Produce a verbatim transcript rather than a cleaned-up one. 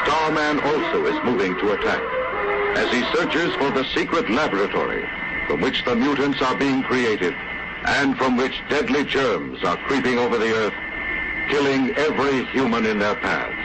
Starman also is moving to attack as he searches for the secret laboratory from which the mutants are being created and from which deadly germs are creeping over the Earth, killing every human in their path.